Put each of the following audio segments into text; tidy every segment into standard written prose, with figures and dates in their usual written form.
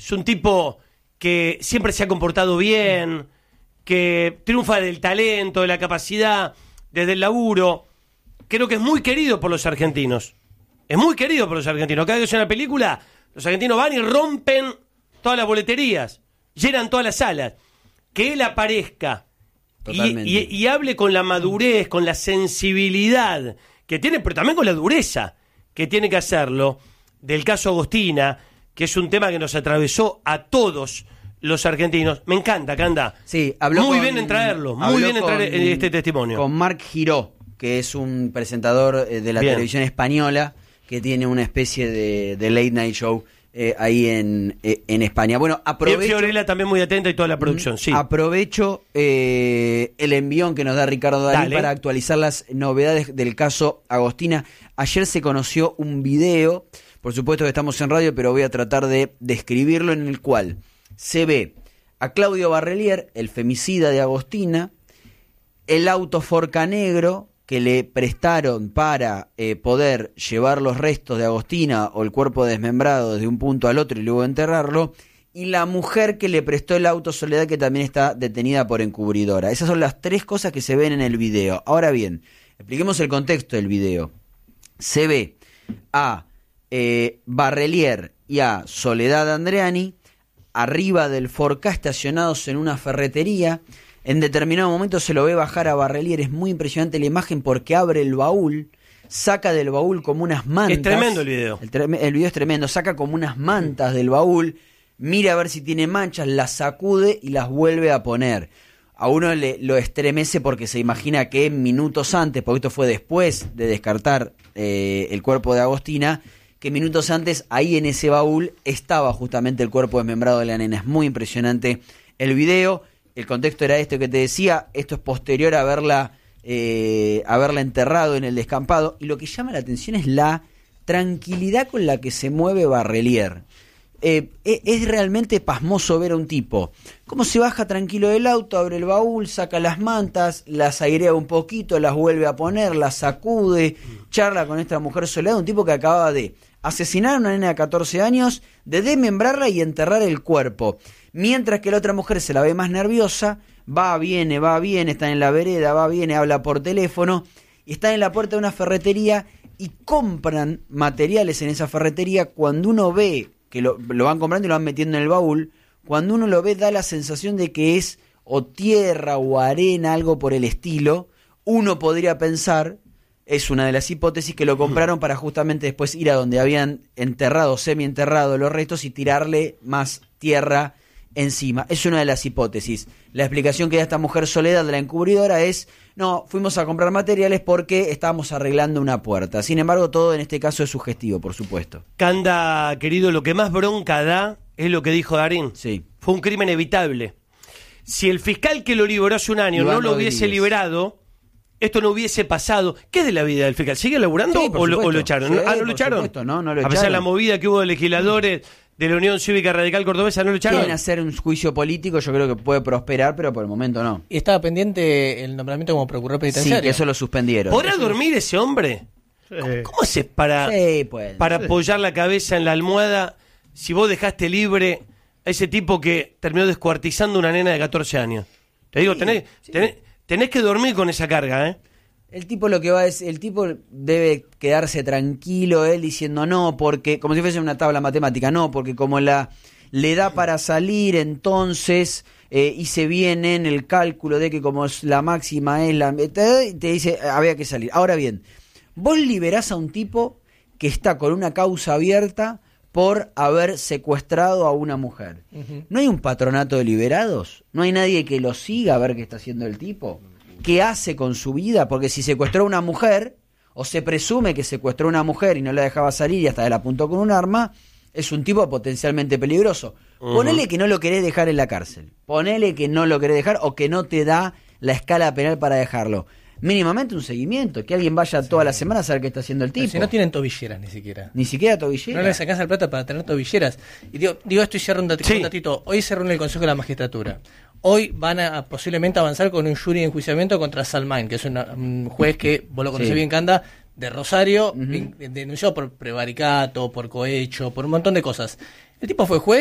es un tipo que siempre se ha comportado bien, que triunfa del talento, de la capacidad, desde el laburo. Creo que es muy querido por los argentinos. Es muy querido por los argentinos. Cada vez que hay una película, los argentinos van y rompen todas las boleterías, llenan todas las salas. Que él aparezca y hable con la madurez, con la sensibilidad que tiene, pero también con la dureza que tiene que hacerlo, del caso Agostina, que es un tema que nos atravesó a todos los argentinos. Me encanta, Canda. Sí, habló muy con, bien en traerlo, muy bien en traer este testimonio. Con Marc Giró, que es un presentador de la televisión española, que tiene una especie de late night show ahí en España. Bueno, aprovecho... Fiorella también muy atenta y toda la producción, sí. Aprovecho el envión que nos da Ricardo Darín para actualizar las novedades del caso Agostina. Ayer se conoció un video, por supuesto que estamos en radio, pero voy a tratar de describirlo, en el cual se ve a Claudio Barrelier, el femicida de Agostina, el auto Forca negro que le prestaron para poder llevar los restos de Agostina o el cuerpo desmembrado desde un punto al otro y luego enterrarlo, y la mujer que le prestó el auto Soledad, que también está detenida por encubridora. Esas son las tres cosas que se ven en el video. Ahora bien, expliquemos el contexto del video. Se ve a Barrelier y a Soledad Andreani arriba del Forca, estacionados en una ferretería. En determinado momento se lo ve bajar a Barrelier. Es muy impresionante la imagen porque abre el baúl, saca del baúl como unas mantas. Es tremendo el video. El video es tremendo. Saca como unas mantas del baúl, mira a ver si tiene manchas, las sacude y las vuelve a poner. A uno lo estremece porque se imagina que minutos antes, porque esto fue después de descartar el cuerpo de Agostina, que minutos antes ahí en ese baúl estaba justamente el cuerpo desmembrado de la nena. Es muy impresionante el video. El contexto era este que te decía. Esto es posterior a haberla enterrado en el descampado. Y lo que llama la atención es la tranquilidad con la que se mueve Barrelier. Es realmente pasmoso ver a un tipo cómo se baja tranquilo del auto, abre el baúl, saca las mantas, las airea un poquito, las vuelve a poner, las sacude, charla con esta mujer Soledad, un tipo que acaba de asesinar a una nena de 14 años, de desmembrarla y enterrar el cuerpo. Mientras que la otra mujer se la ve más nerviosa, va, viene, está en la vereda, va, viene, habla por teléfono, y está en la puerta de una ferretería y compran materiales en esa ferretería. Cuando uno ve que lo van comprando y lo van metiendo en el baúl, cuando uno lo ve da la sensación de que es o tierra o arena, algo por el estilo. Uno podría pensar, es una de las hipótesis, que lo compraron para justamente después ir a donde habían enterrado, semi-enterrado los restos y tirarle más tierra encima. Es una de las hipótesis. La explicación que da esta mujer Soledad, la encubridora, es: no, fuimos a comprar materiales porque estábamos arreglando una puerta. Sin embargo, todo en este caso es sugestivo, por supuesto. Canda, querido, lo que más bronca da es lo que dijo Darín. Sí. Fue un crimen evitable. Si el fiscal que lo liberó hace un año Iván no lo Rodríguez hubiese liberado, esto no hubiese pasado. ¿Qué es de la vida del fiscal? ¿Sigue laburando Sí, o lo echaron? Sí, ¿No lo echaron? Supuesto, no lo A pesar de echaron. la movida que hubo de legisladores de la Unión Cívica Radical Cordobesa, ¿no lo echaron? Quieren hacer un juicio político, yo creo que puede prosperar, pero por el momento no. Y estaba pendiente el nombramiento como procurador penitenciario. Sí, que eso lo suspendieron. ¿Podrá dormir ese hombre? ¿Cómo haces para apoyar la cabeza en la almohada si vos dejaste libre a ese tipo que terminó descuartizando una nena de 14 años? Te digo, tenés que dormir con esa carga, ¿eh? El tipo lo que va es, el tipo debe quedarse tranquilo, él diciendo no, porque, como si fuese una tabla matemática, no, porque como le da para salir, entonces hice bien en el cálculo de que como es la máxima es la... Te dice, había que salir. Ahora bien, vos liberás a un tipo que está con una causa abierta por haber secuestrado a una mujer. Uh-huh. ¿No hay un patronato de liberados? ¿No hay nadie que lo siga a ver qué está haciendo el tipo? ¿Qué hace con su vida? Porque si secuestró a una mujer, o se presume que secuestró a una mujer y no la dejaba salir y hasta la apuntó con un arma, es un tipo potencialmente peligroso. Uh-huh. Ponele que no lo querés dejar en la cárcel. Ponele que no lo querés dejar o que no te da la escala penal para dejarlo. Mínimamente un seguimiento, que alguien vaya toda la semana a saber qué está haciendo el tipo. Pero si no tienen tobilleras ni siquiera. Ni siquiera tobilleras. No les alcanza el plata para tener tobilleras. Y digo esto y cierro un datito. Hoy se reúne el Consejo de la Magistratura. Hoy van a posiblemente avanzar con un jury de enjuiciamiento contra Salmain, que es un juez que, vos lo conocés bien, Canda, de Rosario, uh-huh, denunciado por prevaricato, por cohecho, por un montón de cosas. El tipo fue juez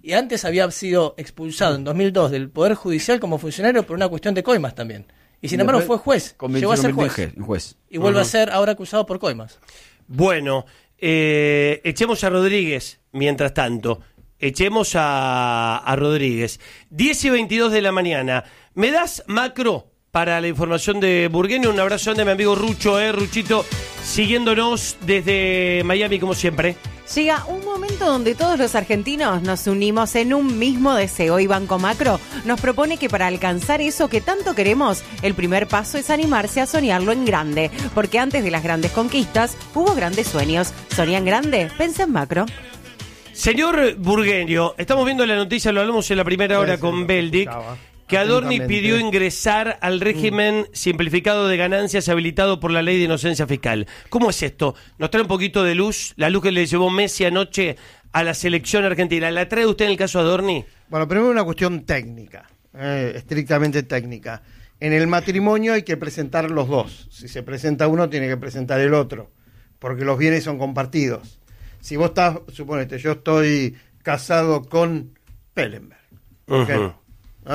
Y antes había sido expulsado en 2002 del Poder Judicial como funcionario por una cuestión de coimas también. Y sin embargo fue juez, llegó a ser juez. Y vuelve a ser ahora acusado por coimas. Bueno, echemos a Rodríguez mientras tanto. Echemos a Rodríguez. 10:22 de la mañana. ¿Me das macro para la información de Burgueño? Un abrazo de mi amigo Rucho, Ruchito, siguiéndonos desde Miami como siempre. Llega un momento donde todos los argentinos nos unimos en un mismo deseo y Banco Macro nos propone que para alcanzar eso que tanto queremos, el primer paso es animarse a soñarlo en grande, porque antes de las grandes conquistas hubo grandes sueños. ¿Soñá en grande? Pensa en Macro. Señor Burgueño, estamos viendo la noticia, lo hablamos en la primera hora con Beldic, que Adorni pidió ingresar al régimen simplificado de ganancias habilitado por la ley de inocencia fiscal. ¿Cómo es esto? Nos trae un poquito de luz, la luz que le llevó Messi anoche a la selección argentina. ¿La trae usted en el caso Adorni? Bueno, primero una cuestión técnica, estrictamente técnica. En el matrimonio hay que presentar los dos. Si se presenta uno, tiene que presentar el otro, porque los bienes son compartidos. Si vos estás, suponete, yo estoy casado con Pellenberg, ¿por qué no?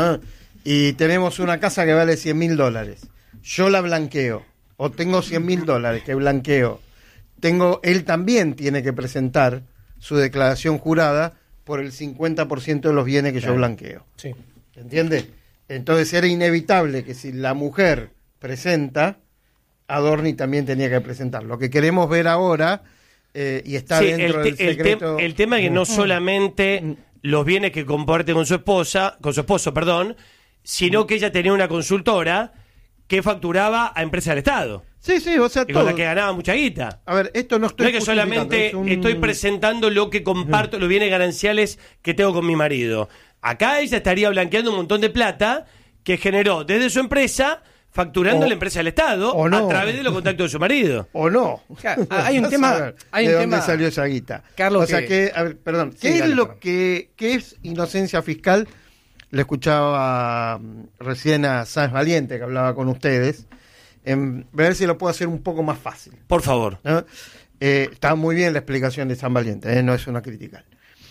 Y tenemos una casa que vale $100.000, yo la blanqueo, o tengo $100.000 que blanqueo, él también tiene que presentar su declaración jurada por el 50% de los bienes que yo blanqueo. Sí. ¿Entiendes? Entonces era inevitable que si la mujer presenta, Adorni también tenía que presentar. Lo que queremos ver ahora, y está dentro del secreto... El tema es que no solamente los bienes que comparte con su esposo, sino que ella tenía una consultora que facturaba a empresas del Estado. Sí, o sea, y con la que ganaba mucha guita. A ver, esto no estoy... No es que solamente estoy presentando lo que comparto, los bienes gananciales que tengo con mi marido. Acá ella estaría blanqueando un montón de plata que generó desde su empresa, facturando a la empresa del Estado, a través de los contactos de su marido. O no. Hay un tema... ¿De dónde salió esa guita? Carlos, o sea que, a ver, perdón, ¿qué es lo que es inocencia fiscal? Le escuchaba recién a Sáenz Valiente, que hablaba con ustedes. A ver si lo puedo hacer un poco más fácil. Por favor. ¿No? Está muy bien la explicación de Sáenz Valiente, no es una crítica.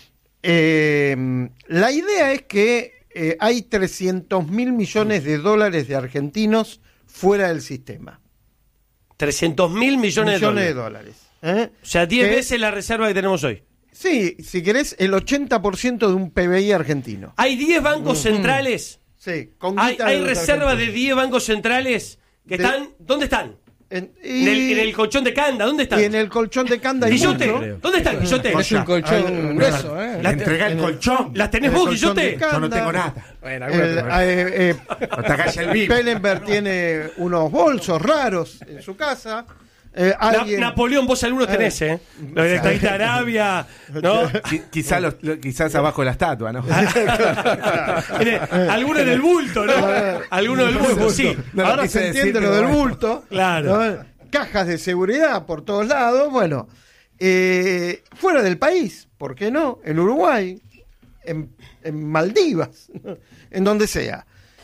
La idea es que hay 300.000 millones de dólares de argentinos fuera del sistema. 300.000 millones de dólares. O sea, 10 veces la reserva que tenemos hoy. Sí, si querés, el 80% de un PBI argentino. ¿Hay 10 bancos centrales? Sí. Con ¿Hay reservas de 10 bancos centrales que están... ¿Dónde están? En el colchón de Canda, ¿dónde están? Y en el colchón de Canda hay Guillote, mucho. ¿dónde está el Guillote? Es un colchón grueso, Entrega el colchón. ¿Las tenés vos, Guillote? Yo no tengo nada. Bueno, Pellenberg tiene unos bolsos raros en su casa. Napoleón, vos algunos tenés, Lo de Taita Arabia, ¿no? Quizás abajo de la estatua, ¿no? Algunos en el bulto, ¿no? Algunos del bulto, sí. Ahora se entiende lo del bulto. Claro. ¿No? Cajas de seguridad por todos lados. Bueno, fuera del país, ¿por qué no? En Uruguay, en Maldivas, en donde sea.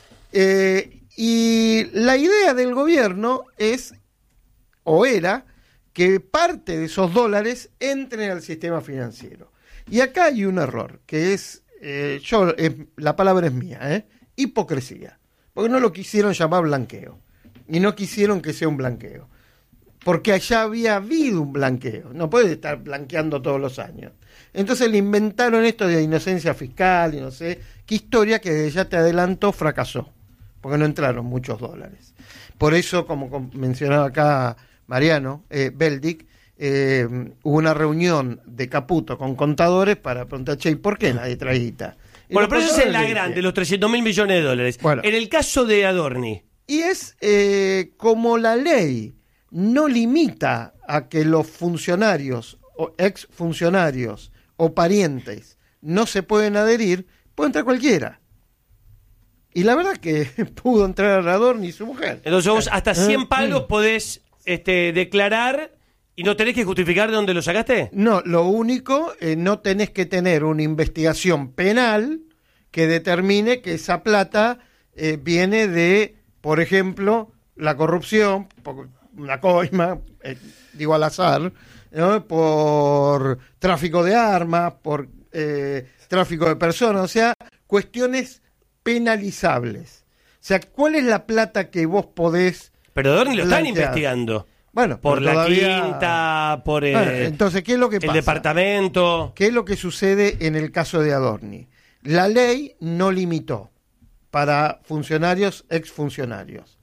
Y la idea del gobierno es, o era, que parte de esos dólares entren al sistema financiero. Y acá hay un error, que es, la palabra es mía, hipocresía. Porque no lo quisieron llamar blanqueo. Y no quisieron que sea un blanqueo. Porque allá había habido un blanqueo. No puede estar blanqueando todos los años. Entonces le inventaron esto de inocencia fiscal y no sé qué historia, que desde ya te adelanto fracasó. Porque no entraron muchos dólares. Por eso, como mencionaba acá Mariano Beldic, hubo una reunión de Caputo con contadores para preguntar, ¿y por qué nadie trae guita? Bueno, pero eso es la grande, los 300.000 millones de dólares. Bueno, en el caso de Adorni. Y es como la ley no limita a que los funcionarios o exfuncionarios o parientes no se pueden adherir, puede entrar cualquiera. Y la verdad que pudo entrar Adorni y su mujer. Entonces vos hasta 100 palos podés declarar y no tenés que justificar de dónde lo sacaste. No, lo único, no tenés que tener una investigación penal que determine que esa plata viene de, por ejemplo, la corrupción, una coima, digo al azar, ¿no? Por tráfico de armas, por tráfico de personas, o sea, cuestiones penalizables. O sea, ¿cuál es la plata que vos podés... Pero Adorni lo están blanquear? Investigando. Bueno, Por pero la todavía... quinta, por Entonces, ¿qué es lo que el pasa? departamento. ¿Qué es lo que sucede en el caso de Adorni? La ley no limitó para funcionarios, exfuncionarios,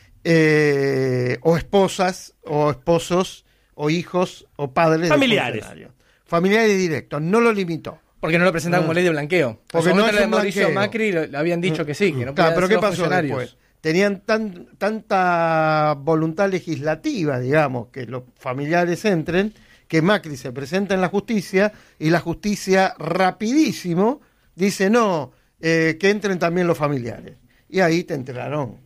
o esposas, o esposos, o hijos, o padres Familiares. de funcionarios. Familiares directos, no lo limitó. Porque no lo presentaban como ley de blanqueo. Porque En su no momento es la de un Mauricio blanqueo. Macri le habían dicho que sí, que no Claro, podía pero ser ¿qué pasó funcionarios. después? Tenían tanta voluntad legislativa, digamos, que los familiares entren, que Macri se presenta en la justicia y la justicia rapidísimo dice no, que entren también los familiares. Y ahí te enteraron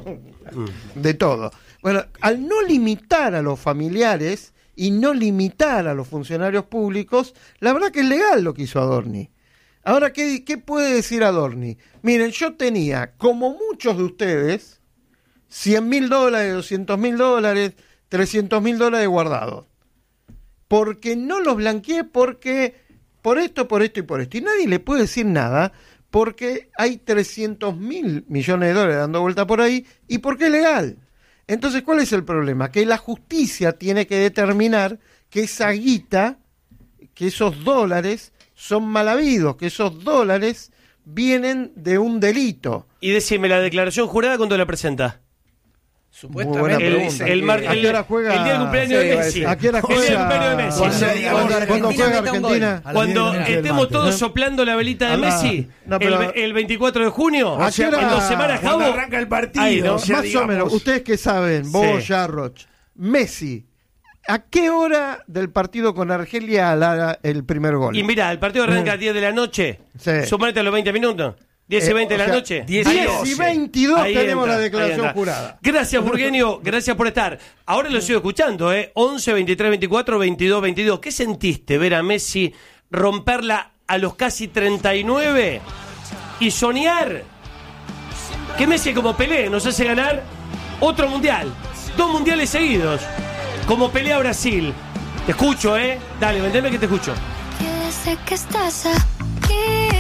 de todo. Bueno, al no limitar a los familiares y no limitar a los funcionarios públicos, la verdad que es legal lo que hizo Adorni. Ahora, ¿qué puede decir Adorni? Miren, yo tenía, como muchos de ustedes, $100.000, $200.000, $300.000 guardados. Porque no los blanqueé, porque por esto y por esto. Y nadie le puede decir nada, porque hay $300.000 millones dando vuelta por ahí, y porque es legal. Entonces, ¿cuál es el problema? Que la justicia tiene que determinar que esa guita, que esos dólares son mal habidos, que esos dólares vienen de un delito. Y decime, ¿la declaración jurada cuándo la presenta? Muy buena Supuestamente pregunta. dice ¿A qué hora juega? el día del cumpleaños Sí, de va a Messi. decir. ¿A qué hora El día del juega? cumpleaños de Messi. Cuando juega Argentina. Cuando estemos todos soplando la velita de Messi, no, pero- el 24 de junio, ¿A qué hora? en 2 semanas, Cuando Javo. arranca el partido. Ahí, ¿no? O sea, Más o menos, digamos, ustedes que saben, vos, Sí. Jarroch, Messi, ¿a qué hora del partido con Argelia hará el primer gol? Y mira, el partido arranca a 10 de la noche. Sí. Sumate a los 20 minutos. 10 y 20 de o la sea, noche. 10 Ahí y entra. 22 Ahí tenemos entra, la declaración ahí entra. jurada. Gracias, Burgueño. Gracias por estar. Ahora lo sigo escuchando, 11, 23, 24, 22, 22. ¿Qué sentiste ver a Messi romperla a los casi 39 y soñar que Messi, como Pelé, nos hace ganar otro mundial? 2 mundiales seguidos. Como Pelé a Brasil. Te escucho, Dale, vendeme que te escucho. Que sé que estás aquí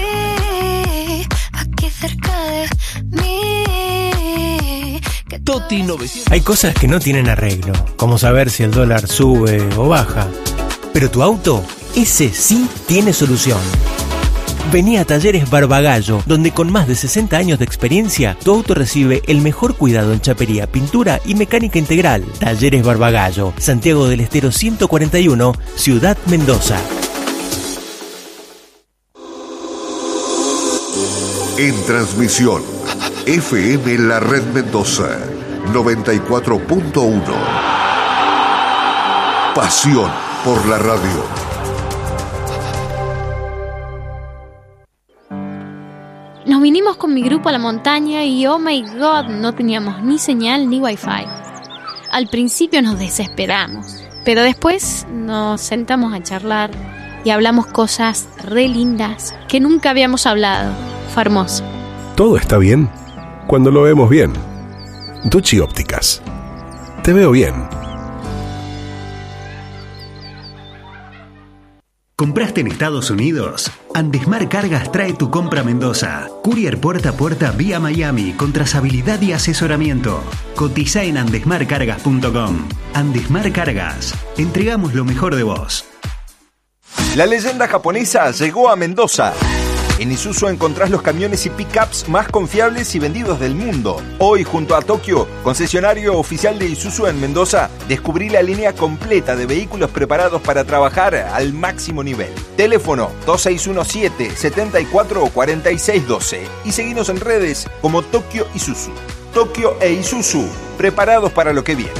cerca de mí. Toti 900. Hay cosas que no tienen arreglo, como saber si el dólar sube o baja. Pero tu auto, ese sí tiene solución. Vení a Talleres Barbagallo, donde con más de 60 años de experiencia, tu auto recibe el mejor cuidado en chapería, pintura y mecánica integral. Talleres Barbagallo, Santiago del Estero 141, Ciudad Mendoza. En transmisión, FM La Red Mendoza, 94.1. Pasión por la radio. Nos vinimos con mi grupo a la montaña y oh my god, no teníamos ni señal ni wifi. Al principio nos desesperamos, pero después nos sentamos a charlar y hablamos cosas re lindas que nunca habíamos hablado. Fue hermoso. Todo está bien cuando lo vemos bien. Duchi Ópticas. Te veo bien. ¿Compraste en Estados Unidos? Andesmar Cargas trae tu compra a Mendoza. Courier puerta a puerta vía Miami con trazabilidad y asesoramiento. Cotiza en andesmarcargas.com. Andesmar Cargas. Entregamos lo mejor de vos. La leyenda japonesa llegó a Mendoza. En Isuzu encontrás los camiones y pickups más confiables y vendidos del mundo. Hoy, junto a Tokio, concesionario oficial de Isuzu en Mendoza, descubrí la línea completa de vehículos preparados para trabajar al máximo nivel. Teléfono 2617-744612 y seguinos en redes como Tokio Isuzu. Tokio e Isuzu, preparados para lo que viene.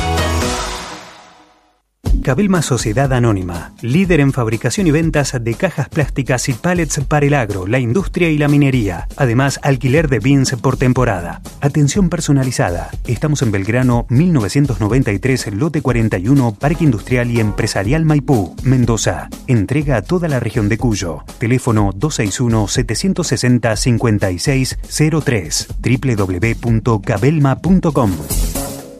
Cabelma Sociedad Anónima, líder en fabricación y ventas de cajas plásticas y pallets para el agro, la industria y la minería. Además, alquiler de bins por temporada. Atención personalizada. Estamos en Belgrano 1993, lote 41, Parque Industrial y Empresarial Maipú, Mendoza. Entrega a toda la región de Cuyo. Teléfono 261-760-5603. www.cabelma.com.